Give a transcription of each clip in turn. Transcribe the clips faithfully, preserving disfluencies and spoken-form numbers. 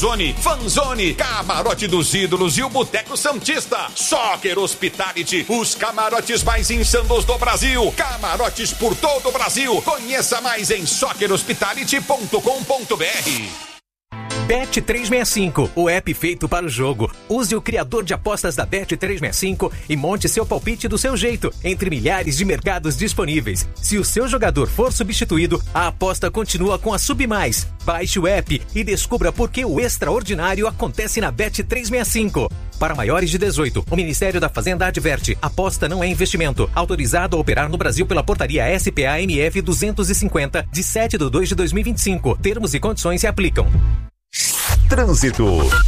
Zone, Fanzone, Camarote dos Ídolos e o Boteco Santista. Soccer Hospitality, os camarotes mais insanos do Brasil. Camarotes por todo o Brasil. Conheça mais em soccer hospitality ponto com ponto b r. Bet trezentos e sessenta e cinco, o app feito para o jogo. Use o criador de apostas da Bet trezentos e sessenta e cinco e monte seu palpite do seu jeito, entre milhares de mercados disponíveis. Se o seu jogador for substituído, a aposta continua com a Submais. Baixe o app e descubra por que o extraordinário acontece na Bet trezentos e sessenta e cinco. Para maiores de dezoito, o Ministério da Fazenda adverte: aposta não é investimento. Autorizado a operar no Brasil pela portaria S P A M F duzentos e cinquenta, de sete de dois de dois mil e vinte e cinco. Termos e condições se aplicam. Trânsito.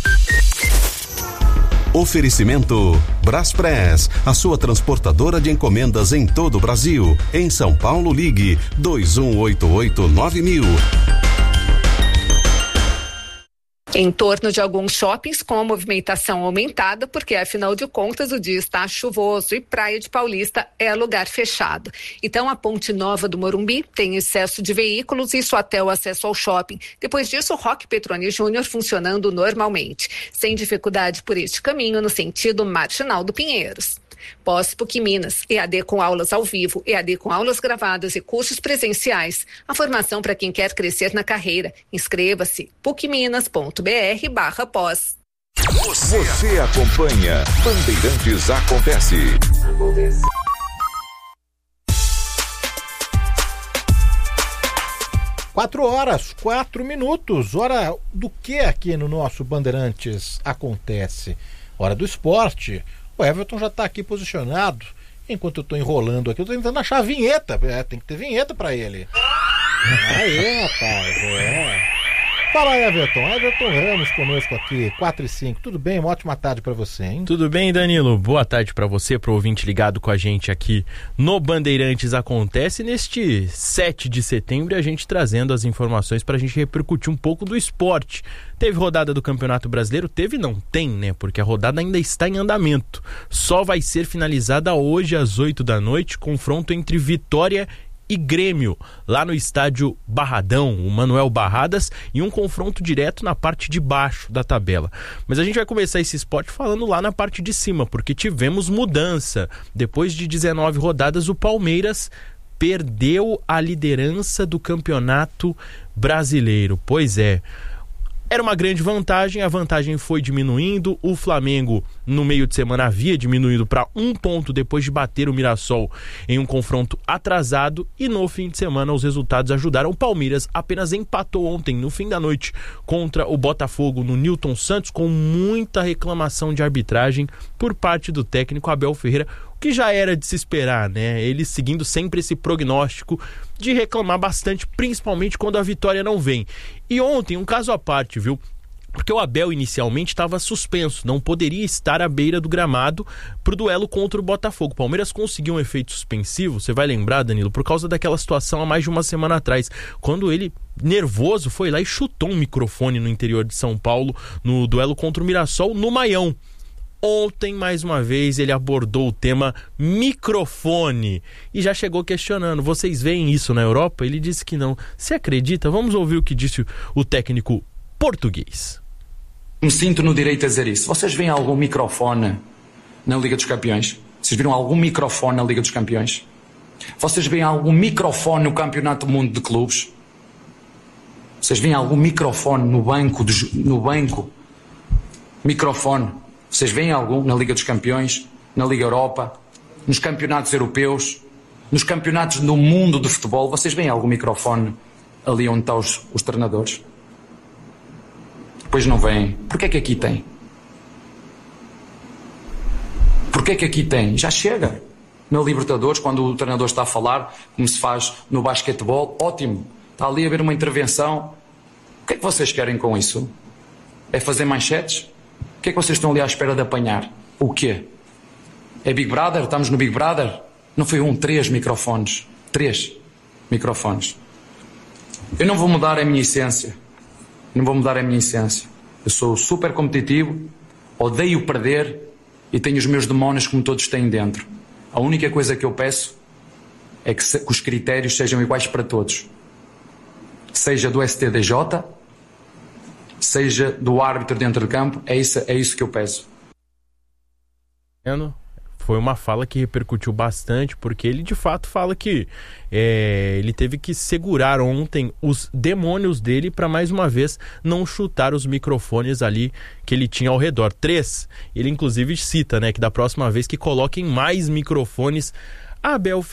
Oferecimento Braspress, a sua transportadora de encomendas em todo o Brasil. Em São Paulo, ligue dois um oito oito nove mil. Em torno de alguns shoppings com a movimentação aumentada, porque afinal de contas o dia está chuvoso e Praia de Paulista é lugar fechado. Então a Ponte Nova do Morumbi tem excesso de veículos, isso até o acesso ao shopping. Depois disso, o Roque Petroni Júnior funcionando normalmente, sem dificuldade por este caminho no sentido Marginal do Pinheiros. Pós-PUC Minas, E A D com aulas ao vivo, E A D com aulas gravadas e cursos presenciais. A formação para quem quer crescer na carreira. Inscreva-se pucminas.br barra pós. Você, Você acompanha Bandeirantes Acontece. Quatro horas, quatro minutos. Hora do que aqui no nosso Bandeirantes Acontece? Hora do esporte. O Everton já está aqui posicionado. Enquanto eu estou enrolando aqui, eu estou tentando achar a vinheta. É, tem que ter vinheta para ele. Aí, rapaz. É. Fala, Everton. Everton Ramos conosco aqui, quatro e cinco. Tudo bem? Uma ótima tarde para você, hein? Tudo bem, Danilo? Boa tarde para você, pro ouvinte ligado com a gente aqui no Bandeirantes Acontece. Neste sete de setembro, a gente trazendo as informações para a gente repercutir um pouco do esporte. Teve rodada do Campeonato Brasileiro? Teve? Não tem, né? Porque a rodada ainda está em andamento. Só vai ser finalizada hoje às oito da noite, confronto entre Vitória e Grêmio, lá no estádio Barradão, o Manuel Barradas, e um confronto direto na parte de baixo da tabela. Mas a gente vai começar esse esporte falando lá na parte de cima, porque tivemos mudança. Depois de dezenove rodadas, o Palmeiras perdeu a liderança do Campeonato Brasileiro. Pois é. Era uma grande vantagem, a vantagem foi diminuindo, o Flamengo no meio de semana havia diminuído para um ponto depois de bater o Mirassol em um confronto atrasado, e no fim de semana os resultados ajudaram. O Palmeiras apenas empatou ontem no fim da noite contra o Botafogo no Newton Santos, com muita reclamação de arbitragem por parte do técnico Abel Ferreira, o que já era de se esperar, né? Ele seguindo sempre esse prognóstico de reclamar bastante, principalmente quando a vitória não vem. E ontem, um caso à parte, viu? Porque o Abel inicialmente estava suspenso, não poderia estar à beira do gramado para o duelo contra o Botafogo. O Palmeiras conseguiu um efeito suspensivo, você vai lembrar, Danilo, por causa daquela situação há mais de uma semana atrás, quando ele, nervoso, foi lá e chutou um microfone no interior de São Paulo no duelo contra o Mirassol no Maião. Ontem, mais uma vez, ele abordou o tema microfone e já chegou questionando: vocês veem isso na Europa? Ele disse que não. Você acredita? Vamos ouvir o que disse o técnico português. Me sinto no direito a dizer isso. Vocês veem algum microfone na Liga dos Campeões? Vocês viram algum microfone na Liga dos Campeões? Vocês veem algum microfone no Campeonato do Mundo de Clubes? Vocês veem algum microfone no banco? De, no banco? Microfone. Vocês veem algum na Liga dos Campeões, na Liga Europa, nos campeonatos europeus, nos campeonatos do mundo de futebol? Vocês veem algum microfone ali onde estão os, os treinadores? Pois não vêm. Porquê é que aqui tem? Porquê é que aqui tem? Já chega. Na Libertadores, quando o treinador está a falar, como se faz no basquetebol, ótimo. Está ali a haver uma intervenção. O que é que vocês querem com isso? É fazer manchetes? O que é que vocês estão ali à espera de apanhar? O quê? É Big Brother? Estamos no Big Brother? Não foi um, três microfones. Três microfones. Eu não vou mudar a minha essência. Não vou mudar a minha essência. Eu sou super competitivo, odeio perder e tenho os meus demónios como todos têm dentro. A única coisa que eu peço é que, se, que os critérios sejam iguais para todos. Seja do S T D J, seja do árbitro dentro de campo, é isso, é isso que eu peço. Foi uma fala que repercutiu bastante, porque ele de fato fala que é, ele teve que segurar ontem os demônios dele para mais uma vez não chutar os microfones ali que ele tinha ao redor. Três, ele inclusive cita, né, que da próxima vez que coloquem mais microfones, a Abel